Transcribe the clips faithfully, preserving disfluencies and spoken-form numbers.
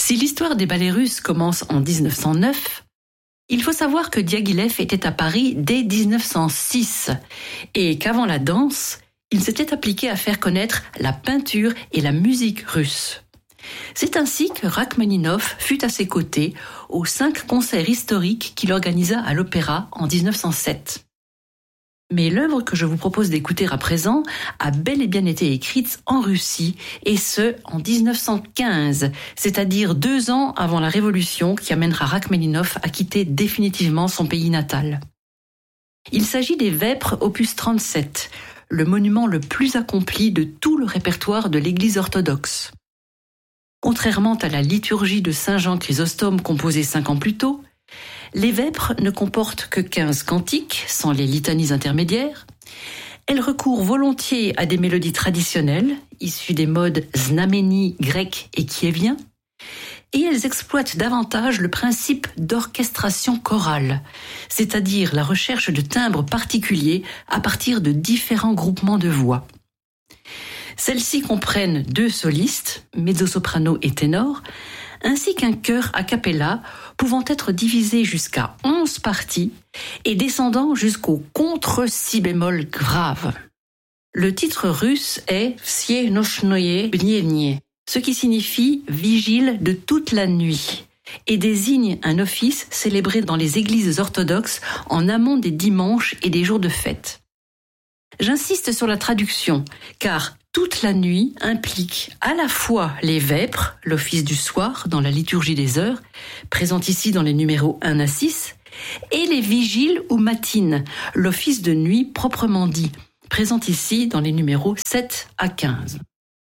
Si l'histoire des ballets russes commence en dix-neuf cent neuf, il faut savoir que Diaghilev était à Paris dès dix-neuf cent six et qu'avant la danse, il s'était appliqué à faire connaître la peinture et la musique russe. C'est ainsi que Rachmaninov fut à ses côtés aux cinq concerts historiques qu'il organisa à l'Opéra en dix-neuf cent sept. Mais l'œuvre que je vous propose d'écouter à présent a bel et bien été écrite en Russie, et ce, en dix-neuf cent quinze, c'est-à-dire deux ans avant la Révolution qui amènera Rachmaninov à quitter définitivement son pays natal. Il s'agit des Vêpres opus trente-sept, le monument le plus accompli de tout le répertoire de l'Église orthodoxe. Contrairement à la liturgie de Saint Jean Chrysostome composée cinq ans plus tôt, les Vêpres ne comportent que quinze cantiques, sans les litanies intermédiaires. Elles recourent volontiers à des mélodies traditionnelles, issues des modes znameni grecs et kieviens, et elles exploitent davantage le principe d'orchestration chorale, c'est-à-dire la recherche de timbres particuliers à partir de différents groupements de voix. Celles-ci comprennent deux solistes, mezzo-soprano et ténor, ainsi qu'un chœur a cappella pouvant être divisé jusqu'à onze parties et descendant jusqu'au contre-si bémol grave. Le titre russe est Vsie nochnoye bnievnie, ce qui signifie vigile de toute la nuit, et désigne un office célébré dans les églises orthodoxes en amont des dimanches et des jours de fête. J'insiste sur la traduction, car toute la nuit implique à la fois les Vêpres, l'office du soir dans la liturgie des heures, présent ici dans les numéros un à six, et les vigiles ou matines, l'office de nuit proprement dit, présent ici dans les numéros sept à quinze.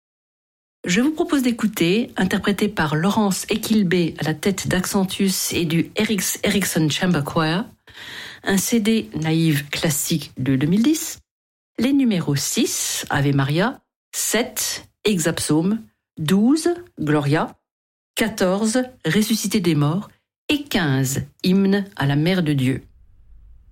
Je vous propose d'écouter, interprété par Laurence Equilbé à la tête d'Accentus et du Eriks Eriksson Chamber Choir, un C D naïve classique de deux mille dix, les numéros six, Ave Maria, sept, Exapsaume, douze, Gloria, quatorze, Ressuscité des morts et quinze, Hymne à la Mère de Dieu.